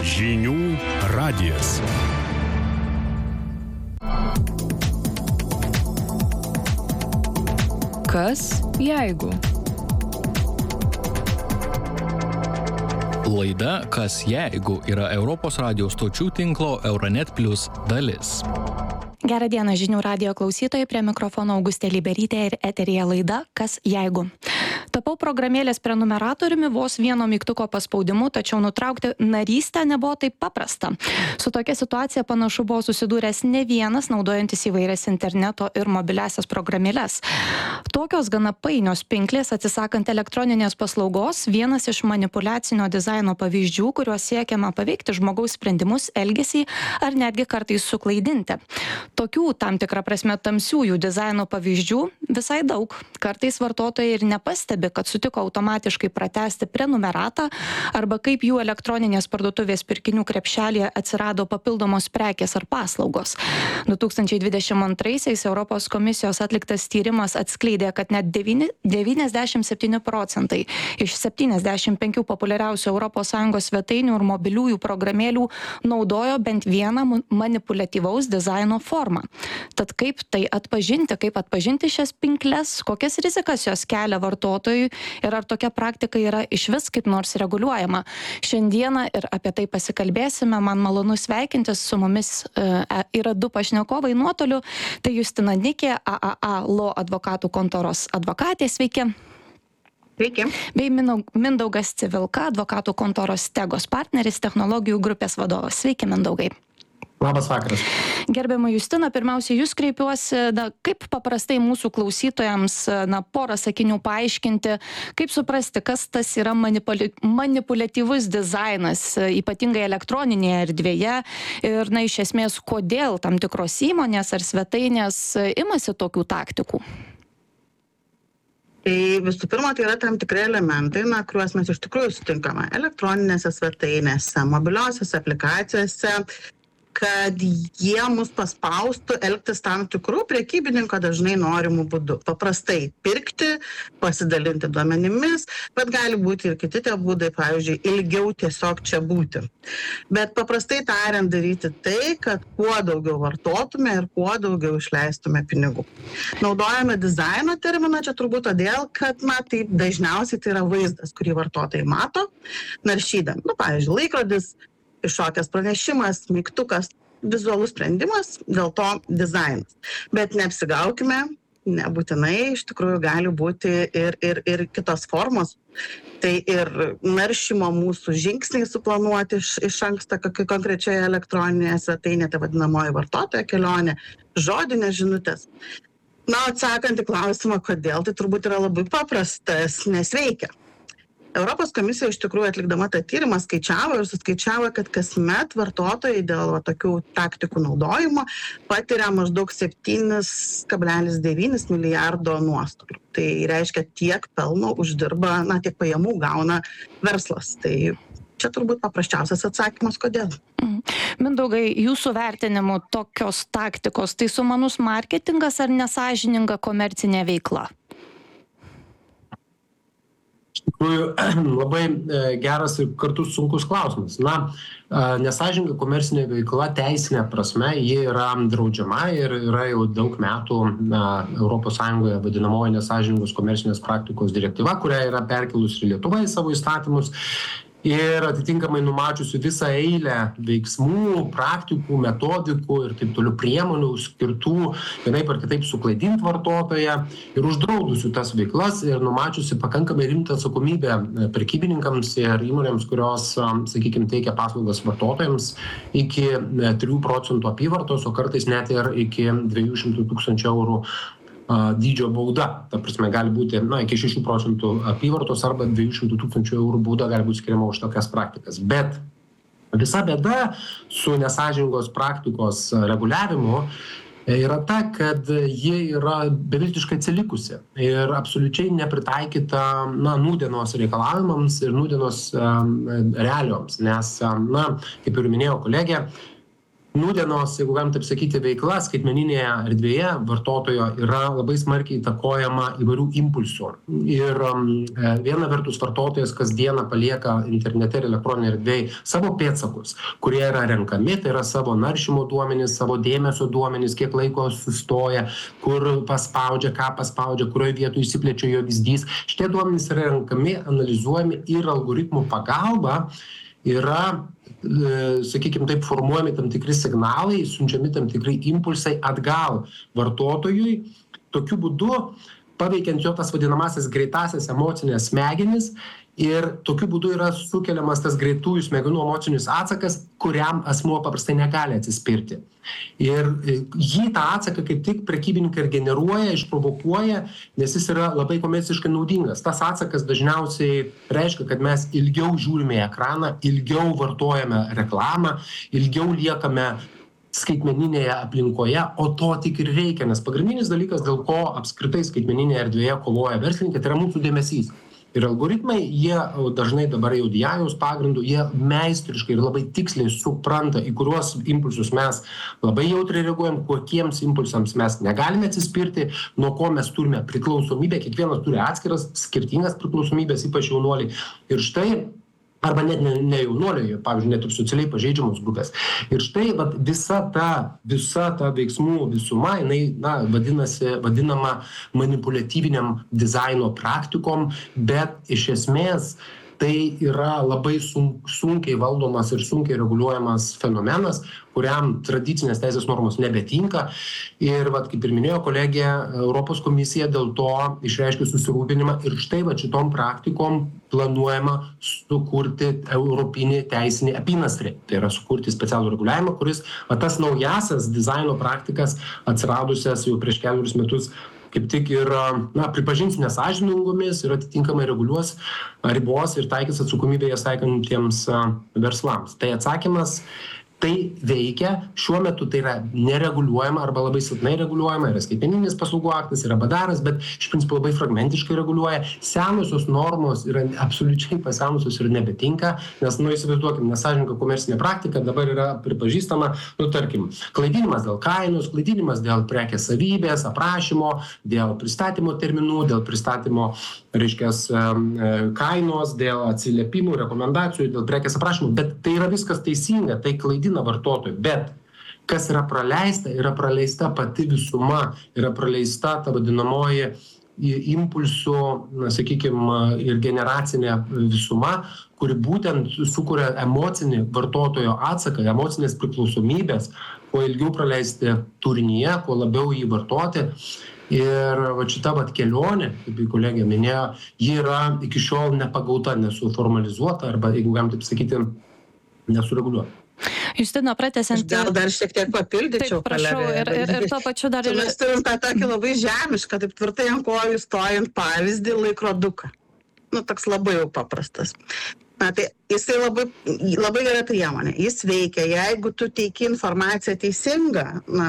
Žinių radijas. Kas jeigu? Laida Kas jeigu yra Europos radijo stočių tinklo Euronet Plus dalis. Gerą dieną žinių radijo klausytojai, prie mikrofono Augustė Liberytė ir eteryje laida Kas jeigu. Tapau programėlės prenumeratoriumi vos vieno mygtuko paspaudimu, tačiau nutraukti narystę nebuvo taip paprasta. Su tokia situacija panašu buvo susidūręs ne vienas, naudojantis įvairias interneto ir mobiliasias programėles. Tokios gana painios pinklės, atsisakant elektroninės paslaugos, vienas iš manipuliacinio dizaino pavyzdžių, kuriuos siekiama paveikti žmogaus sprendimus, elgesį ar netgi kartais suklaidinti. Tokių tam tikrą prasme tamsiųjų dizaino pavyzdžių visai daug. Kartais vartotojai ir nepastebi, kad sutiko automatiškai pratęsti prenumeratą arba kaip jų elektroninės parduotuvės pirkinių krepšelėje atsirado papildomos prekės ar paslaugos. 2022-aisiais Europos komisijos atliktas tyrimas atskleidė, kad net 97% iš 75 populiariausių ES svetainių ir mobiliųjų programėlių naudojo bent vieną manipuliatyvaus dizaino formą. Tad kaip tai atpažinti, šias pinkles, kokias rizikas jos kelia vartotojui ir ar tokia praktika yra išvis kaip nors reguliuojama. Šiandieną ir apie tai pasikalbėsime. Man malonu sveikintis, su mumis yra du pašnekovai nuotoliu. Tai Justina Nikė, AAA Law advokatų kontoros advokatė, sveiki. Sveiki. Bei Mindaugas Civilka, advokatų kontoros Tegos partneris, technologijų grupės vadovas. Sveiki, Mindaugai. Labas vakaras. Gerbiama Justina, pirmiausia, jūs kreipiuosi, kaip paprastai mūsų klausytojams porą sakinių paaiškinti, kaip suprasti, kas tas yra manipuliatyvus dizainas, ypatingai elektroninėje erdvėje ir, iš esmės, kodėl tam tikros įmonės ar svetainės imasi tokių taktikų. Tai visų pirma, tai yra tam tikri elementai, kuriuos mes iš tikrųjų sutinkame elektroninėse svetainėse, mobiliosiose aplikacijose, kad jie mus paspaustų elgtis tam tikrų prekybininko dažnai norimų būdų. Paprastai pirkti, pasidalinti duomenimis, bet gali būti ir kiti tie būdai, pavyzdžiui, ilgiau tiesiog čia būti. Bet paprastai tariant daryti tai, kad kuo daugiau vartotume ir kuo daugiau išleistume pinigų. Naudojame dizaino terminą čia turbūt todėl, kad tai dažniausiai tai yra vaizdas, kurį vartotojai mato, naršydami. Pavyzdžiui, laikrodis, iššokęs pranešimas, mygtukas, vizualus sprendimas, dėl to dizainas. Bet neapsigaukime, nebūtinai iš tikrųjų gali būti ir kitos formos. Tai ir naršymo mūsų žingsniai suplanuoti iš anksto konkrečioje elektroninėje svetainėje, tai vadinamoji vartotojo kelionė, žodinės žinutės. Atsakant į klausimą, kodėl, tai turbūt yra labai paprastas, nes veikia. Europos komisija iš tikrųjų atlikdama tą tyrimą suskaičiavo, kad kasmet vartotojai dėl tokių taktikų naudojimo patiria maždaug 7,9 milijardo nuostolių. Tai reiškia, tiek pelno uždirba, tiek pajamų gauna verslas. Tai čia turbūt paprasčiausias atsakymas, kodėl. Mindaugai, jūsų vertinimu tokios taktikos, tai sumanus marketingas ar nesąžininga komercinė veikla? Iš tikrųjų, labai geras ir kartu sunkus klausimas. Nesąžininga komercinė veikla teisinė prasme, ji yra draudžiama ir yra jau daug metų ES vadinamoji nesąžiningos komercinės praktikos direktyva, kurią yra perkelus ir Lietuva į savo įstatymus. Ir atitinkamai numačiusi visą eilę veiksmų, praktikų, metodikų ir taip toliau priemonių skirtų vienaip ar kitaip suklaidinti vartotoją ir uždraudusių tas veiklas ir numačiusi pakankamai rimtą atsakomybę prekybininkams ir įmonėms, kurios, teikia paslaugas vartotojams iki 3% apyvartos, o kartais net ir iki 200 000 eurų dydžio bauda. Ta prasme, gali būti iki 6% apyvartos arba 200 000 eurų bauda gali būti skiriama už tokias praktikas. Bet visa bėda su nesąžiningos praktikos reguliavimu yra ta, kad jie yra beviltiškai atsilikusi ir absoliučiai nepritaikyta nūdienos reikalavimams ir nūdienos realioms. Nes, kaip ir minėjo kolegė, nūdienos, jeigu galim taip sakyti, veikla skaitmeninėje erdvėje vartotojo yra labai smarkiai įtakojama įvairių impulsų. Ir viena vertus vartotojas kasdieną palieka internete ir elektroninėje erdvėje savo pėdsakus, kurie yra renkami, tai yra savo naršymo duomenys, savo dėmesio duomenys, kiek laiko sustoja, kur paspaudžia, ką paspaudžia, kurioje vietoje įsiplečia jo vyzdys. Šitie duomenys yra renkami, analizuojami ir algoritmų pagalba yra, sakykime taip, formuojami tam tikri signalai, siunčiami tam tikri impulsai atgal vartotojui. Tokiu būdu, paveikiant jo tas vadinamasis greitasias emocinės smegenis, ir tokiu būdu yra sukeliamas tas greitųjų smegenų emocinis atsakas, kuriam asmuo paprastai negali atsispirti. Ir jį tą atsaką kaip tik prekybininkai ir generuoja, išprovokuoja, nes jis yra labai komerciškai naudingas. Tas atsakas dažniausiai reiškia, kad mes ilgiau žiūrime į ekraną, ilgiau vartojame reklamą, ilgiau liekame skaitmeninėje aplinkoje, o to tik ir reikia, nes pagrindinis dalykas, dėl ko apskritai skaitmeninėje erdvėje kovoja verslininkai, tai yra mūsų dėmesys. Ir algoritmai, jie dažnai dabar jau DI-jaus pagrindų, jie meistriškai ir labai tiksliai supranta, į kuriuos impulsus mes labai jautriai reaguojam, kokiems impulsams mes negalime atsispirti, nuo ko mes turime priklausomybę, kiekvienas turi atskiras, skirtingas priklausomybės, ypač jaunuoliai. Ir štai, arba net ne jaunuoliai, pavyzdžiui, net ir socialiai pažeidžiamos grupės. Ir štai visa ta veiksmų visuma, jinai vadinama manipuliatyviniam dizaino praktikom, bet iš esmės tai yra labai sunkiai valdomas ir sunkiai reguliuojamas fenomenas, kuriam tradicinės teisės normos nebetinka. Ir kaip ir minėjo kolegė, Europos komisija dėl to išreiškė susirūpinimą ir štai šitom praktikom planuojama sukurti europinį teisinį apynasrį. Tai yra sukurti specialų reguliavimą, kuris tas naujasias dizaino praktikas atsiradusias jau prieš kelerius metus kaip tik ir pripažins nesąžiningomis ir atitinkamai reguliuos, ribos ir taikys atsakomybę jas taikantiems verslams. Tai atsakymas, tai veikia, šiuo metu tai yra nereguliuojama arba labai silpnai reguliuojama, yra skaitmeninis paslaugų aktas, yra badaras, bet iš principo labai fragmentiškai reguliuoja. Senosios normos yra absoliučiai pasenusios ir nebetinka, nes, įsivaizduokim, nesąžininga komercinė praktika dabar yra pripažįstama, tarkim, klaidinimas dėl kainos, klaidinimas dėl prekės savybės, aprašymo, dėl pristatymo terminų, dėl pristatymo, kainos, dėl atsiliepimų, rekomendacijų, dėl prekės aprašymo, bet tai yra viskas teisinga, tai klaidina vartotojų, bet kas yra praleista pati visuma, yra praleista ta vadinamoji impulsų, sakykime, ir generacinė visuma, kuri būtent sukuria emocinį vartotojo atsaką, emocinės priklausomybės, kuo ilgiau praleisti turinyje, kuo labiau jį vartoti. Ir šita kelionė, kaip kolegė minėjo, ji yra iki šiol nepagauta, nesuformalizuota arba, jeigu galim taip sakyti, nesureguliuota. Justina, pratęsiant. Gal dar šiek tiek papildyčiau. Taip, prašau, ir tuo pačiu dar... Mes turim tą tokį labai žemišką, taip tvirtai ant kojų stojant pavyzdį laikroduką. Toks labai jau paprastas. Tai jisai labai gera priemonė. Jis veikia, jeigu tu teiki informaciją teisingą,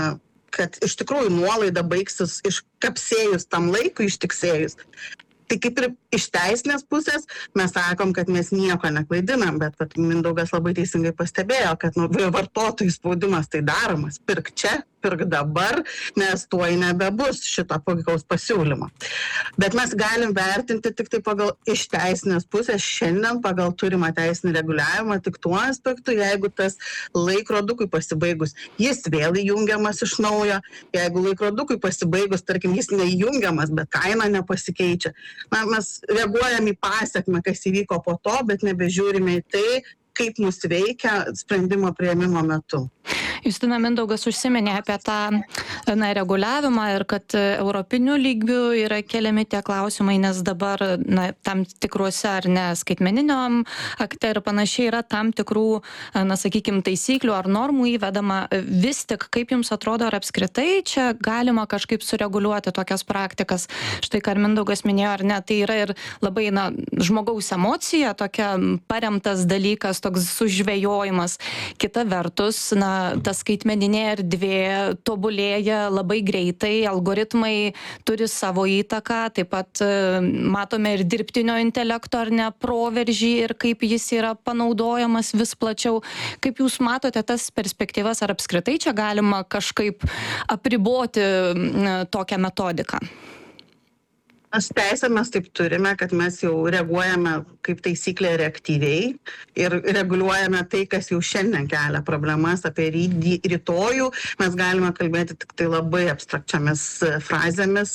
kad iš tikrųjų nuolaida baigsis iškapsėjus tam laikui, ištiksėjus. Tai kaip ir iš teisinės pusės mes sakom, kad mes nieko neklaidinam, bet Mindaugas labai teisingai pastebėjo, kad vartotojų spaudimas tai daromas. Pirk čia, pirk dabar, nes tuoj nebebus šito puikaus pasiūlymo. Bet mes galim vertinti tik tai pagal iš teisinės pusės šiandien, pagal turimą teisinį reguliavimą, tik tuo aspektu, jeigu tas laikrodukui pasibaigus, jis vėl įjungiamas iš naujo, jeigu laikrodukui pasibaigus, tarkim, jis neįjungiamas, bet kaina nepasikeičia. Mes reaguojam į pasekmę, kas įvyko po to, bet nebežiūrime į tai, kaip mus veikia sprendimo priėmimo metu. Justina, Mindaugas užsiminė apie tą reguliavimą ir kad europiniu lygiu yra keliami tie klausimai, nes dabar tam tikruose ar ne skaitmeniniam akte ir panašiai yra tam tikrų, sakykime, taisyklių ar normų įvedama. Vis tik, kaip jums atrodo, ar apskritai čia galima kažkaip sureguliuoti tokias praktikas? Štai, ką Mindaugas minėjo, ar ne, tai yra ir labai žmogaus emocija, tokia paremtas dalykas, toks sužvejojimas. Kita vertus, tas ta skaitmeninė erdvė tobulėja labai greitai, algoritmai turi savo įtaką, taip pat matome ir dirbtinio intelekto ar ne proveržį ir kaip jis yra panaudojamas vis plačiau. Kaip jūs matote tas perspektyvas, ar apskritai čia galima kažkaip apriboti tokią metodiką? Teisę mes taip turime, kad mes jau reaguojame kaip taisyklė reaktyviai ir reguliuojame tai, kas jau šiandien kelia problemas. Apie rytojų mes galime kalbėti tik tai labai abstrakčiamis frazėmis.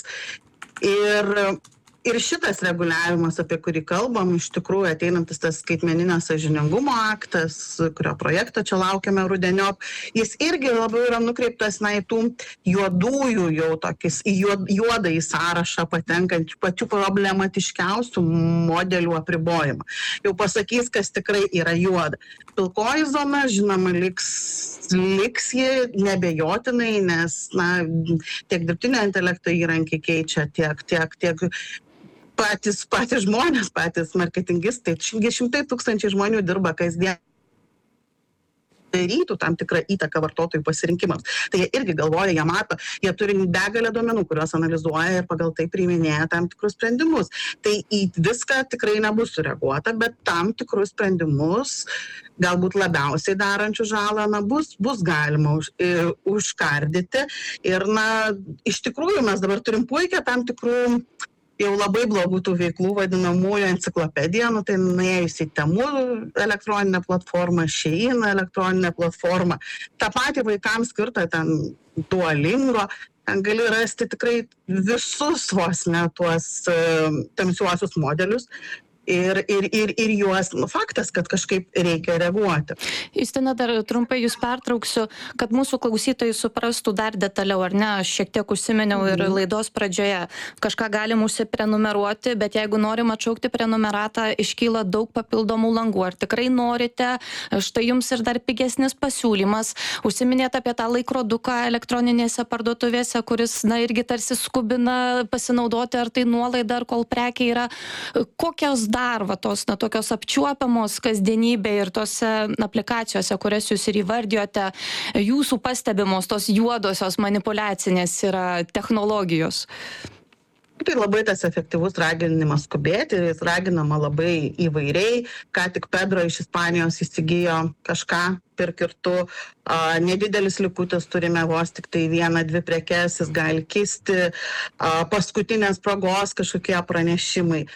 Ir šitas reguliavimas, apie kurį kalbam, iš tikrųjų ateinantis tas skaitmeninio sąžiningumo aktas, kurio projekto čia laukiame rudeniop, jis irgi labiau yra nukreiptas į tų juodųjų jau tokis, į juodąjį sąrašą patenkančių pačių problematiškiausių modelių apribojimą. Jau pasakys, kas tikrai yra juoda. Pilkoji zona, žinoma, liks ji nebejotinai, nes tiek dirbtinio intelekto įrankiai keičia, tiek patys žmonės, patys marketingistai, 100 tūkstančiai žmonių dirba kasdien, darytų tam tikrą įtaką vartotojų pasirinkimams. Tai jie irgi galvoja, jie mato, jie turi begalę duomenų, kuriuos analizuoja ir pagal tai priiminėja tam tikrus sprendimus. Tai į viską tikrai nebus sureaguota, bet tam tikrus sprendimus, galbūt labiausiai darančių žalą, bus galima užkardyti. Ir iš tikrųjų mes dabar turim puikią tam tikrų jau labai blogų tų veiklų vadinamųjų enciklopediją, tai nuėjus į Temu elektroninę platformą, Shein elektroninę platformą, tą patį vaikams skirtą ten Duolingo, ten gali rasti tikrai visus vos ne tuos tamsiuosius modelius. Ir juos, faktas, kad kažkaip reikia reaguoti. Justina, dar trumpai jūs pertrauksiu, kad mūsų klausytojai suprastų dar detaliau, ar ne, aš šiek tiek užsimeniau ir laidos pradžioje. Kažką galim užsiprenumeruoti, bet jeigu norim atšaukti prenumeratą, iškyla daug papildomų langų. Ar tikrai norite, štai jums ir dar pigesnis pasiūlymas. Užsiminėt apie tą laikroduką elektroninėse parduotuvėse, kuris, irgi tarsi skubina pasinaudoti, ar tai nuolaida, ar kol prekiai yra. Kokios dar tos tokios apčiuopiamos kasdienybė ir tose aplikacijose, kurias jūs ir įvardijote, jūsų pastebimos tos juodosios manipuliacinės yra technologijos? Tai labai tas efektyvus raginimas skubėti, jis raginama labai įvairiai. Ką tik Pedro iš Ispanijos įsigijo kažką, pirk ir tu. Nedidelis likutis, turime vos tik tai 1-2 prekes, jis gali kisti. Paskutinės progos kažkokie pranešimai.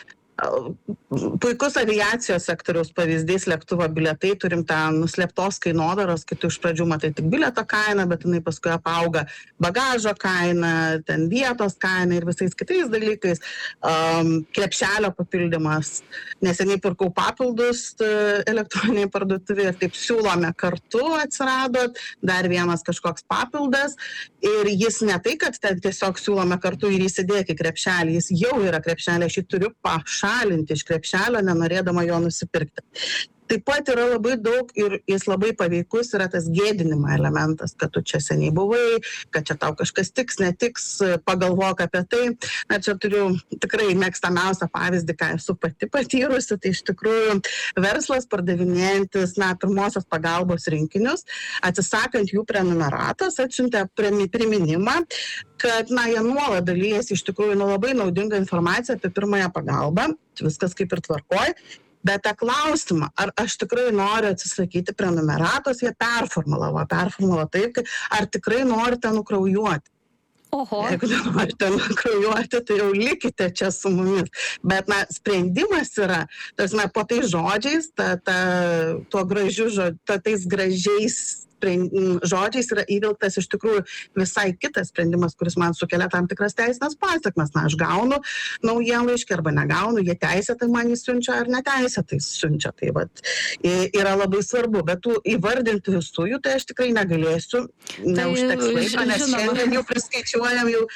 Puikus aviacijos sektoriaus pavyzdys, lėktuvo bilietai, turim tą nuslėptos kainodaros, kai tu iš pradžių matai tik bilieto kainą, bet jinai paskui apauga bagažo kainą, ten vietos kainą ir visais kitais dalykais. Krepšelio papildymas. Neseniai pirkau papildus elektroniniai parduotuvėje ir taip siūlome kartu atsirado dar vienas kažkoks papildas ir jis ne tai, kad ten tiesiog siūlome kartu ir įsidėk į krepšelį, jis jau yra krepšelė, aš jį turiu pašalinti iš krepšelio, nenorėdama jo nusipirkti. Taip pat yra labai daug ir jis labai paveikus yra tas gėdinimo elementas, kad tu čia seniai buvai, kad čia tau kažkas tiks, netiks, pagalvok apie tai. Čia turiu tikrai mėgstamiausią pavyzdį, ką esu pati patyrusi, tai iš tikrųjų verslas pardavinėjantis pirmosios pagalbos rinkinius, atsisakant jų prenumeratos, atsiuntė priminimą, kad jie nuolat dalyjasi iš tikrųjų labai naudingą informaciją apie pirmąją pagalbą, viskas kaip ir tvarkoj. Bet tą klausimą, ar aš tikrai noriu atsisakyti prenumeratos, jie performulavo taip, ar tikrai norite nukraujuoti. Oho. Jeigu nenorite nukraujuoti, tai jau likite čia su mumis. Bet sprendimas yra, po tais žodžiais, tuo gražiu tais gražiais žodžiais yra įvilktas iš tikrųjų visai kitas sprendimas, kuris man sukelia tam tikras teisinės pasekmes. Aš gaunu naujienlaiškį arba negaunu, jie teisėtai man įsiunčia ar neteisėtai siunčia. Tai yra labai svarbu, bet tų įvardinti visų jų, tai aš tikrai negalėsiu, neužteks laiko, nes šiandien jau priskaičiuojam jau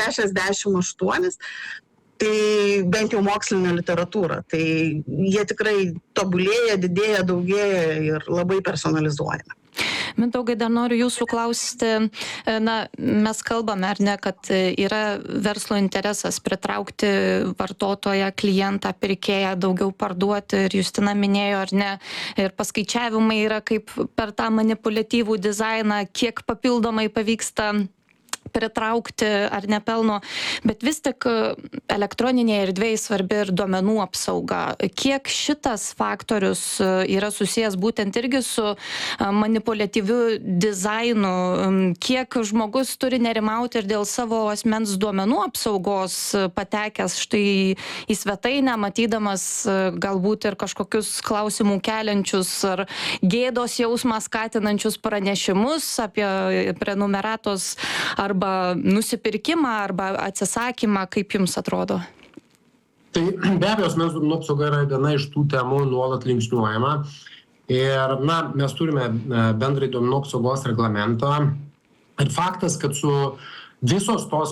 68. Tai bent jau mokslinė literatūra. Tai jie tikrai tobulėja, didėja, daugėja ir labai personalizuojama. Mindaugai, dar noriu jūsų klausti, mes kalbame, ar ne, kad yra verslo interesas pritraukti vartotoją, klientą, pirkėją, daugiau parduoti, ir Justina minėjo, ar ne, ir paskaičiavimai yra kaip per tą manipuliatyvų dizainą, kiek papildomai pavyksta pritraukti ar nepelno, bet vis tik elektroninėje erdvėje svarbi ir duomenų apsauga. Kiek šitas faktorius yra susijęs būtent irgi su manipuliatyviu dizainu, kiek žmogus turi nerimauti ir dėl savo asmens duomenų apsaugos patekęs štai į svetainę, matydamas galbūt ir kažkokius klausimų keliančius ar gėdos jausmą skatinančius pranešimus apie prenumeratos arba nusipirkimą, arba atsisakymą, kaip jums atrodo? Tai be abejo, asmens duomenų apsauga yra viena iš tų temų nuolat linksniuojama. Ir mes turime bendrai duomenų apsaugos reglamentą. Ir faktas, kad su visos tos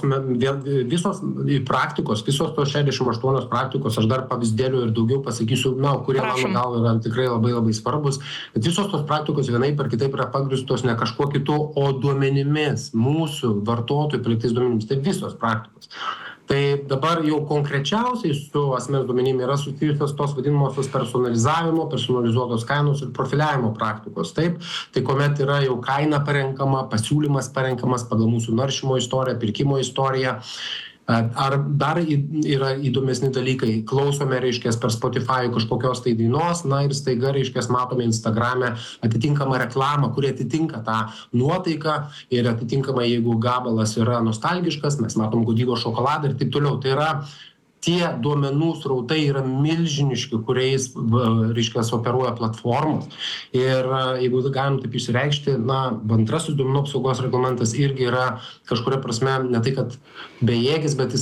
praktikos, visos tos 68 praktikos, aš dar pavyzdėlių ir daugiau pasakysiu, kurie mano galva yra tikrai labai labai svarbus, bet visos tos praktikos vienaip ar kitaip yra pagrįstos ne kažkuo kitu, o duomenimis, mūsų vartotojų paliktais duomenimis, tai visos praktikos. Tai dabar jau konkrečiausiai su asmens duomenim yra susijusios tos vadinamosios personalizavimo, personalizuotos kainos ir profiliavimo praktikos. Taip, tai kuomet yra jau kaina parenkama, pasiūlymas parenkamas pagal mūsų naršymo istoriją, pirkimo istoriją. Ar dar yra įdomesni dalykai, klausome, reiškės, per Spotify kažkokios tai dainos, ir staiga, reiškės, matome Instagrame atitinkamą reklamą, kuri atitinka tą nuotaiką ir atitinkamai, jeigu gabalas yra nostalgiškas, mes matom Godigo šokoladą ir taip toliau. Tai yra tie duomenų srautai yra milžiniški, kuriais, reiškia, operuoja platformos. Ir jeigu galim taip išsireikšti, antrasis duomenų apsaugos reglamentas irgi yra kažkuria prasme ne tai, kad bejėgis, bet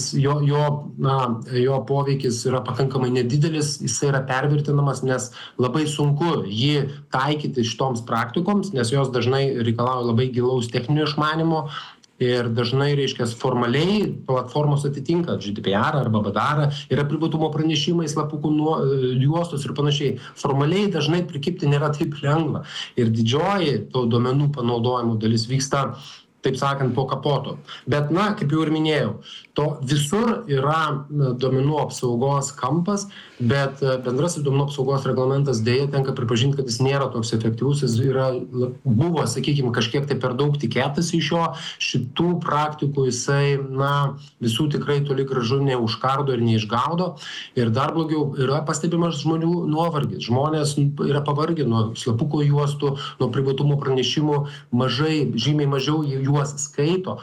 jo poveikis yra pakankamai nedidelis, jis yra pervertinamas, nes labai sunku jį taikyti šitoms praktikoms, nes jos dažnai reikalauja labai gilaus techninio išmanimo. Ir dažnai, reiškia, formaliai platformos atitinka GDPR arba BDR, yra privatumo pranešimai, slapukų juostos ir panašiai. Formaliai dažnai prikibti nėra taip lengva. Ir didžioji to duomenų panaudojimo dalis vyksta, taip sakant, po kapoto. Bet, kaip jau ir minėjau, to visur yra duomenų apsaugos kampas, bet bendrasis duomenų apsaugos reglamentas dėja tenka pripažinti, kad jis nėra toks efektyvus, jis buvo, sakykime, kažkiek tai per daug tikėtasi iš jo, šitų praktikų jisai, visų tikrai toli gražu neužkardo ir neišgaudo. Ir dar blogiau, yra pastebimas žmonių nuovargis. Žmonės yra pavargę nuo slapukų juostų, nuo privatumo pranešimų, žymiai mažiau juos skaito.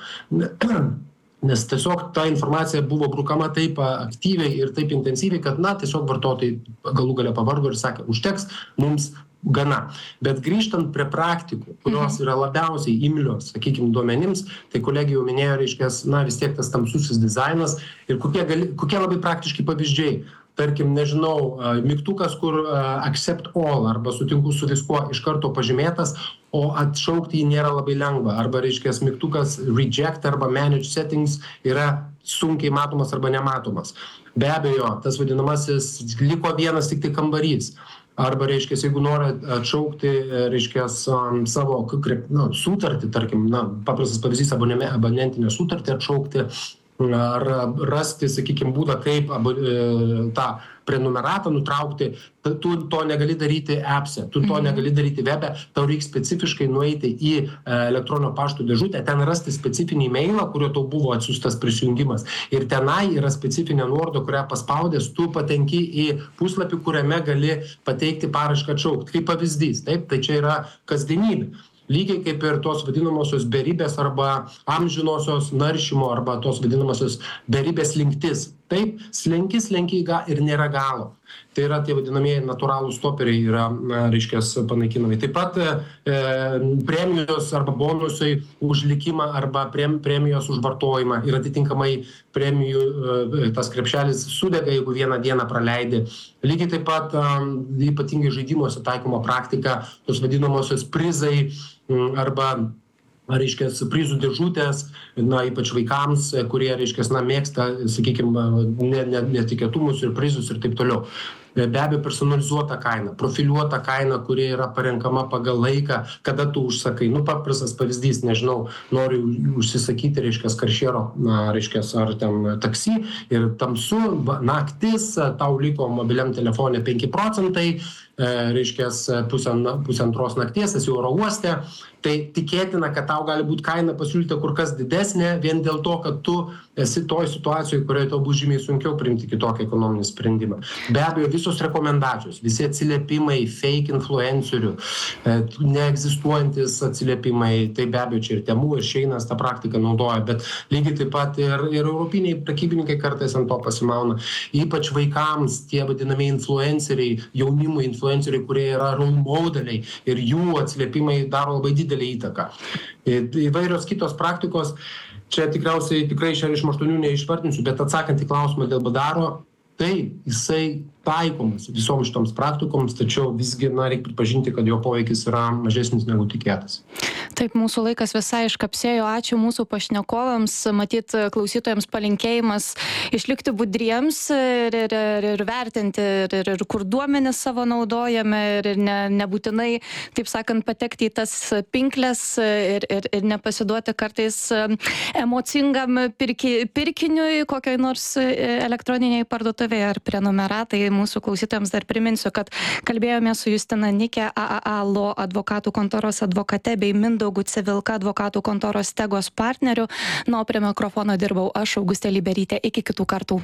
Nes tiesiog ta informacija buvo brukama taip aktyviai ir taip intensyviai, kad tiesiog vartotojai galų gale pavargo ir sakė, užteks mums gana. Bet grįžtant prie praktikų, kurios yra labiausiai imlios, sakykime, duomenims, tai kolegė jau minėjo, reiškės, vis tiek tas tamsusis dizainas ir kokie labai praktiški pavyzdžiai. Tarkim, nežinau, mygtukas, kur accept all arba sutinku su viskuo iš karto pažymėtas, o atšaukti jį nėra labai lengva. Arba, reiškės, mygtukas reject arba manage settings yra sunkiai matomas arba nematomas. Be abejo, tas vadinamasis liko vienas tik tai kambarys. Arba, reiškės, jeigu nori atšaukti, reiškės, savo sutartį, tarkim, paprastas pavyzdys, abonentinę sutartį atšaukti, ar rasti, sakykime, būdą, kaip tą prenumeratą nutraukti, tu to negali daryti appse, tu to negali daryti webe, tau reikia specifiškai nueiti į elektroninio pašto dėžutę, ten rasti specifinį mailą, kurio tau buvo atsiųstas prisijungimas. Ir tenai yra specifinė nuoroda, kurią paspaudęs, tu patenki į puslapį, kuriame gali pateikti paraišką atšaukti. Kaip pavyzdys, taip, tai čia yra kasdienybė. Lygiai kaip ir tos vadinamosios beribės arba amžinosios naršymo arba tos vadinamosios beribės slinktis. Taip, slenki ir nėra galo. Tai yra tie vadinamieji natūralūs stoperiai yra, reiškės, panaikinami. Taip pat premijos arba bonusai už likimą arba premijos už vartojimą ir atitinkamai premijų tas krepšelis sudega, jeigu vieną dieną praleidi. Lygiai taip pat ypatingai žaidimuose taikoma praktika, tos vadinamosios prizai arba reiškės, prizų dėžutės, ypač vaikams, kurie, reiškės, mėgsta, sakykime, netikėtumus ir prizus ir taip toliau. be abejo personalizuota kaina, profiliuota kaina, kuri yra parenkama pagal laiką, kada tu užsakai. Paprastas pavyzdys, nežinau, noriu užsisakyti, reiškia, karšėro, reiškia, ar ten taksi ir tamsu, naktis, tau liko mobiliam telefone 5%, reiškia, pusantros nakties, esi oro uoste, tai tikėtina, kad tau gali būti kaina pasiūlyta kur kas didesnė, vien dėl to, kad tu esi toj situacijoje, kurioje tau bus žymiai sunkiau priimti kitokį ekonominį sprendimą. Be abejo, visos rekomendacijos, visi atsiliepimai, fake influencerių, neegzistuojantis atsiliepimai, tai be abejo čia ir Temu, ir Šeinas tą praktiką naudoja, bet lygiai taip pat ir europiniai prekybininkai kartais ant to pasimauna. Ypač vaikams tie vadinami influenceriai, jaunimo influenceriai, kurie yra role modeliai ir jų atsiliepimai daro labai didelį įtaką. Įvairios kitos praktikos, čia tikriausiai tikrai 68 neišvardinsiu, bet atsakant į klausimą dėl BDR, tai jisai taikomas visoms šitoms praktikoms, tačiau visgi, reikia pripažinti, kad jo poveikis yra mažesnis negu tikėtas. Taip, mūsų laikas visai iškapsėjo. Ačiū mūsų pašnekovams. Matyt, klausytojams palinkėjimas išlikti budriems ir vertinti, ir kur duomenis savo naudojame, ir nebūtinai, taip sakant, patekti į tas pinklės ir nepasiduoti kartais emocingam pirkiniui kokioj nors elektroniniai parduotuvėje ar prenumeratai. Mūsų klausytojams dar priminsiu, kad kalbėjome su Justina Nikė, AAA Law advokatų kontoros advokate bei Mindaugu Civilka advokatų kontoros Tegos partneriu. O prie mikrofono dirbau aš, Augustė Liberytė. Iki kitų kartų.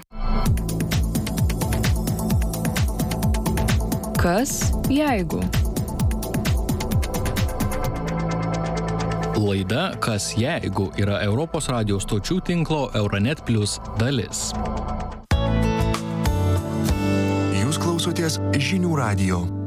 Kas jeigu? Laida Kas jeigu yra Europos radijos stočių tinklo Euronet Plus dalis. Jūs klausotės Žinių radijo.